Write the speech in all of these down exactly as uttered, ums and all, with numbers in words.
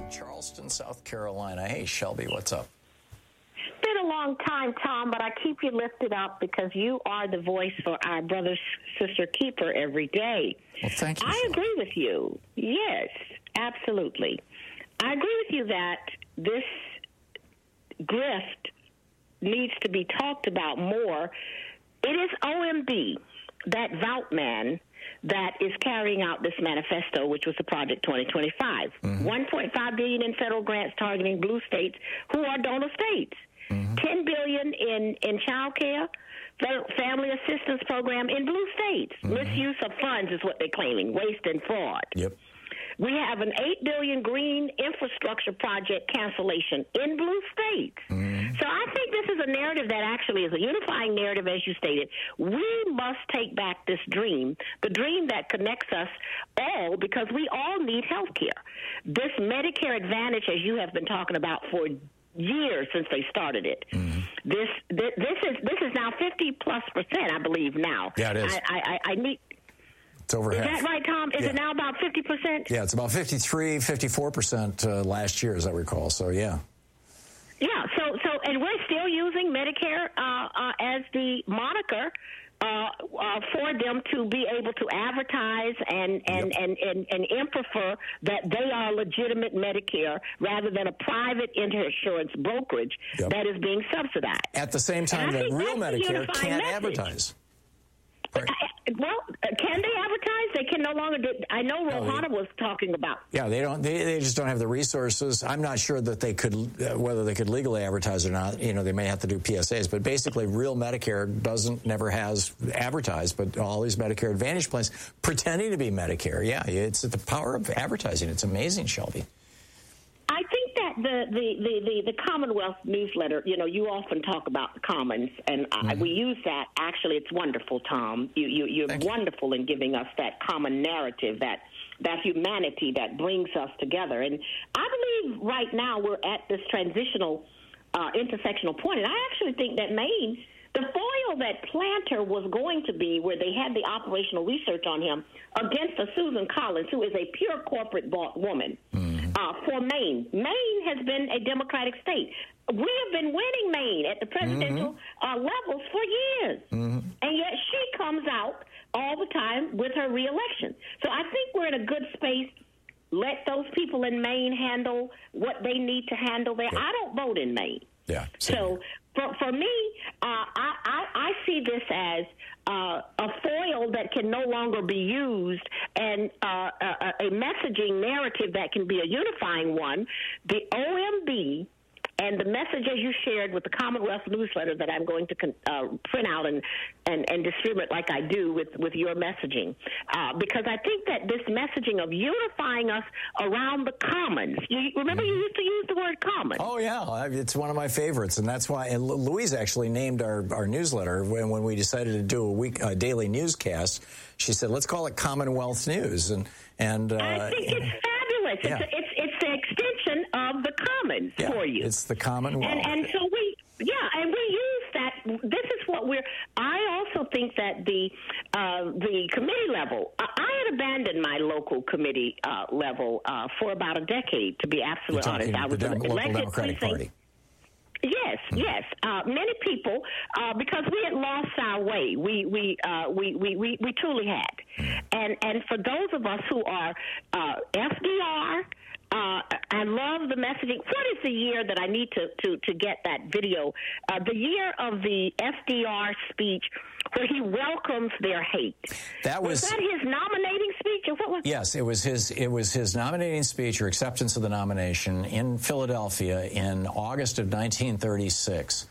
Charleston, South Carolina. Hey, Shelby, what's up? It's been a long time, Tom, but I keep you lifted up because you are the voice for our brother, sister keeper every day. Well, thank you. I Shelby. agree with you. Yes, absolutely. I agree with you that this grift needs to be talked about more. It is O M B, that Vout man, that is carrying out this manifesto, which was the Project twenty twenty-five. Mm-hmm. one point five billion dollars in federal grants targeting blue states who are donor states. Mm-hmm. ten billion dollars in, in child care, family assistance program in blue states. Mm-hmm. Misuse of funds is what they're claiming, waste and fraud. Yep. We have an eight billion dollars green infrastructure project cancellation in blue states. Mm-hmm. So I think this is a narrative that actually is a unifying narrative, as you stated. We must take back this dream, the dream that connects us all, because we all need health care. This Medicare Advantage, as you have been talking about for years since they started it. Mm-hmm. This, this this is this is now fifty plus percent, I believe now. Yeah, it is. I, I, I need. It's over Is half. that right, Tom? Is yeah. it now about fifty percent? Yeah, it's about fifty-three, fifty-four percent uh, last year, as I recall. So, yeah. Yeah, so, so and we're still using Medicare uh, uh, as the moniker uh, uh, for them to be able to advertise and, and, yep. and, and, and prefer that they are legitimate Medicare rather than a private insurance brokerage yep. that is being subsidized. At the same time that real Medicare can't message. advertise. Right. I, well, can they advertise? They can no longer do. I know Rohana no, was talking about. Yeah, they don't. They, they just don't have the resources. I'm not sure that they could, uh, whether they could legally advertise or not. You know, they may have to do P S As. But basically, real Medicare doesn't, never has advertised. But all these Medicare Advantage plans pretending to be Medicare. Yeah, it's the power of advertising. It's amazing, Shelby. I think that the, the, the, the, the Commonwealth newsletter, you know, you often talk about the Commons, and mm-hmm. I, we use that. Actually, it's wonderful, Tom. You, you, you're Thank wonderful you. in giving us that common narrative, that, that humanity that brings us together. And I believe right now we're at this transitional, uh, intersectional point, and I actually think that Maine, the foil that Planter was going to be, where they had the operational research on him, against a Susan Collins, who is a pure corporate bought woman, mm-hmm. uh, for Maine. Maine has been a Democratic state. We have been winning Maine at the presidential mm-hmm. uh, levels for years. Mm-hmm. And yet she comes out all the time with her reelection. So I think we're in a good space. Let those people in Maine handle what they need to handle there. Yeah. I don't vote in Maine. Yeah. So for, for me, uh, I, I, I see this as uh, a foil that can no longer be used, and uh, a, a messaging narrative that can be a unifying one. The O M B and the message, as you shared with the Commonwealth newsletter that I'm going to uh, print out and, and, and distribute like I do with, with your messaging, uh, because I think that this messaging of unifying us around the commons, you, remember you used to use the word common. Oh, yeah. It's one of my favorites, and that's why, and Louise actually named our, our newsletter when, when we decided to do a week a daily newscast. She said, let's call it Commonwealth News. And, and uh, I think it's fabulous. Yeah. It's, a, it's, it's the extension of the commons yeah, for you. It's the Commonwealth. And, and so we, yeah, and we use that. This is what we're, I also think that the uh, the committee level, I, I had abandoned my local committee uh, level uh, for about a decade, to be absolutely honest. I was the Dem- elected local Democratic Party. Yes, yes. Uh, many people, uh, because we had lost our way. We we uh, we, we, we we truly had. And and for those of us who are uh, F D R, uh, I love the messaging. What is the year that I need to to, to get that video? Uh, the year of the F D R speech where he welcomes their hate. That was, was that his nominating speech, or what was? Yes, it was his. It was his nominating speech or acceptance of the nomination in Philadelphia in August of nineteen thirty-six.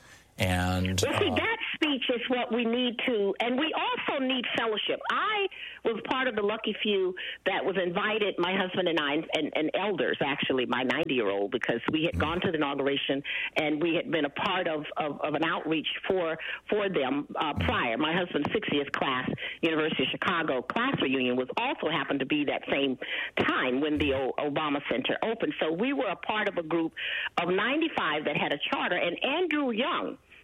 And well, see, uh, that speech is what we need to, and we also need fellowship. I was part of the lucky few that was invited, my husband and I, and, and elders, actually, my ninety-year-old, because we had mm-hmm. gone to the inauguration, and we had been a part of, of, of an outreach for for them uh, prior. My husband's sixtieth class, University of Chicago class reunion, was also happened to be that same time when the o- Obama Center opened. So we were a part of a group of ninety-five that had a charter, and Andrew Young,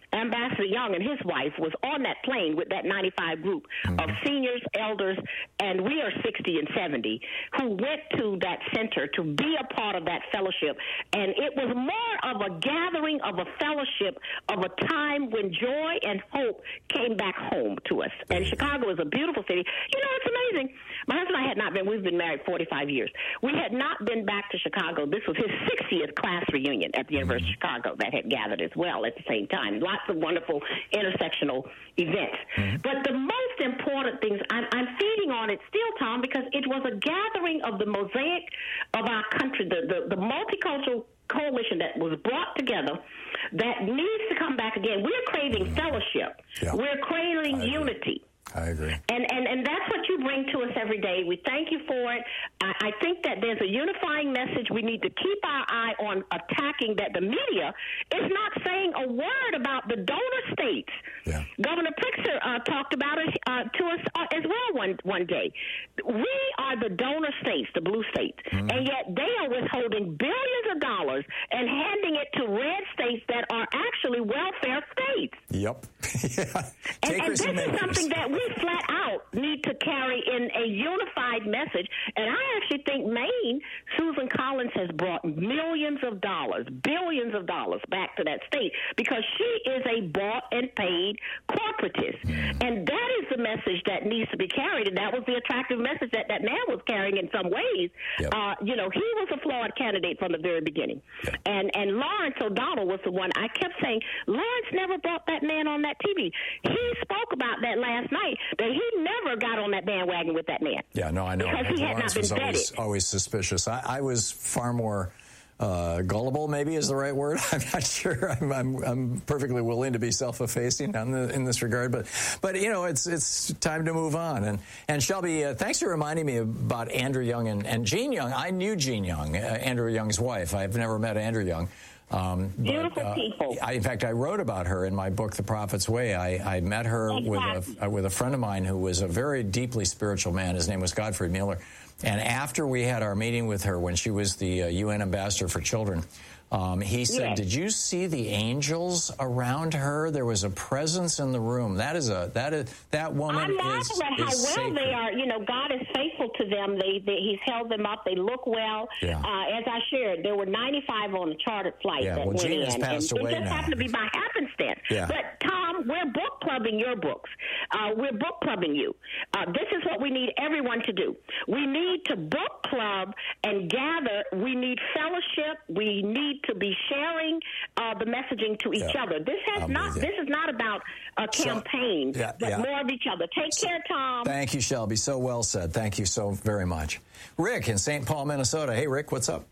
Ambassador Young and his wife was on that plane with that ninety-five group mm-hmm. of seniors, elders, and we are sixty and seventy, who went to that center to be a part of that fellowship. And it was more of a gathering of a fellowship of a time when joy and hope came back home to us. And Chicago is a beautiful city. You know, it's amazing. My husband and I had not been, we've been married forty-five years. We had not been back to Chicago. This was his sixtieth class reunion at the University mm-hmm. of Chicago that had gathered as well at the same time. Lots of wonderful intersectional events. Mm-hmm. But the most important things, I'm, I'm feeding on it still, Tom, because it was a gathering of the mosaic of our country, the, the, the multicultural coalition that was brought together that needs to come back again. We're craving fellowship. Yeah. We're craving unity. I agree. And, and and that's what you bring to us every day. We thank you for it. I, I think that there's a unifying message. We need to keep our eye on attacking that. The media is not saying a word about the donor states. Yeah. Governor Pritzker uh, talked about it uh, to us uh, as well one, one day. We are the donor states, the blue states, mm-hmm. and yet they are withholding billions of dollars and handing it to red states that are actually welfare states. Yep. yeah. And, and this and is something that we flat out need to carry in a unified message. And I actually think Maine, Susan Collins has brought millions of dollars, billions of dollars back to that state because she is a bought and paid corporatist. Mm. And that is the message that needs to be carried. And that was the attractive message that that man was carrying in some ways. Yep. Uh, you know, he was a flawed candidate from the very beginning. Yep. And, and Lawrence O'Donnell was the one. I kept saying, Lawrence never brought that man on that T V. He spoke about that last night. That he never got on that bandwagon with that man. Yeah, no, I know. Because he had not been was vetted. Always, always suspicious. I, I was far more uh, gullible, maybe is the right word. I'm not sure. I'm, I'm, I'm perfectly willing to be self-effacing on the, in this regard. But, but you know, it's it's time to move on. And, and Shelby, uh, thanks for reminding me about Andrew Young and, and Gene Young. I knew Gene Young, uh, Andrew Young's wife. I've never met Andrew Young. Um, Beautiful but, uh, people. I, in fact, I wrote about her in my book, The Prophet's Way. I, I met her exactly. with a, with a friend of mine who was a very deeply spiritual man. His name was Godfrey Mueller. And after we had our meeting with her when she was the uh, U N ambassador for children, um, he said, yes. "Did you see the angels around her? There was a presence in the room. That is a that is that woman I marvel is, at how is well sacred. They are. You know, God is faithful to them. They, they he's held them up. They look well. Yeah. Uh, as I shared, there were ninety-five on a chartered flight yeah. that well, went Gene in, has passed and away it just now. happened to be by happenstance. Yeah. But Tom, we're book clubbing your books. Uh, we're book clubbing you. Uh, this is what we need everyone to do. We need to book club and gather. We need fellowship. We need to be sharing uh, the messaging to each yeah. other. This has I'm not. This is not about a campaign, so, yeah, but yeah. more of each other. Take so, care, Tom. Thank you, Shelby. So well said. Thank you so very much. Rick in Saint Paul, Minnesota. Hey, Rick, what's up?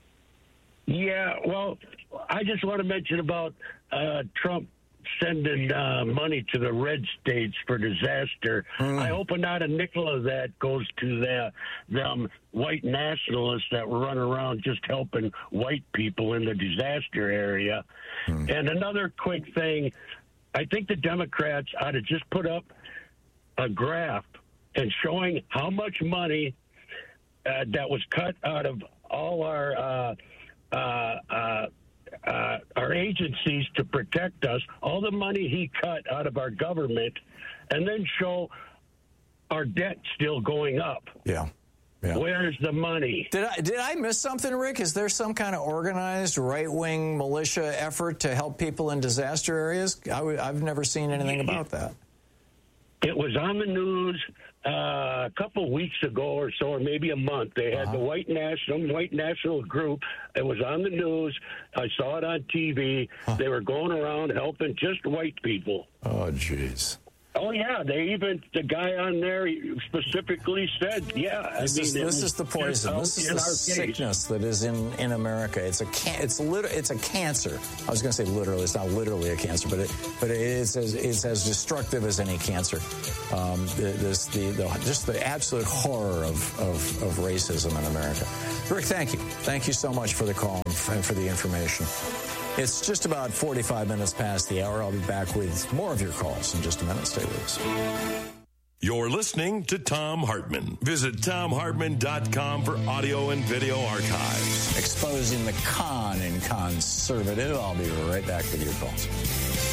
Yeah, well, I just want to mention about uh, Trump sending uh, money to the red states for disaster. Mm. I hope not a nickel of that goes to the, them white nationalists that run around just helping white people in the disaster area. Mm. And another quick thing, I think the Democrats ought to just put up a graph and showing how much money uh, that was cut out of all our uh, uh, uh, uh, our agencies to protect us, all the money he cut out of our government, and then show our debt still going up. Yeah. Yeah. Where's the money? Did I did I miss something, Rick? Is there some kind of organized right-wing militia effort to help people in disaster areas? I w- I've never seen anything about that. It was on the news uh, a couple weeks ago or so, or maybe a month. They had uh-huh. the white national, white national group. It was on the news. I saw it on T V. Huh. They were going around helping just white people. Oh, jeez. Oh, yeah. They even, the guy on there specifically said, yeah. This, I mean, is, this is the poison. This is the sickness that is in, in America. It's a can, it's lit, it's a cancer. I was going to say literally. It's not literally a cancer, but it but it's as it's as destructive as any cancer. Um, this the, the just the absolute horror of, of of racism in America. Rick, thank you, thank you so much for the call and for the information. It's just about forty-five minutes past the hour. I'll be back with more of your calls in just a minute. Stay with us. You're listening to Thom Hartmann. Visit Thom Hartmann dot com for audio and video archives. Exposing the con in conservative. I'll be right back with your calls.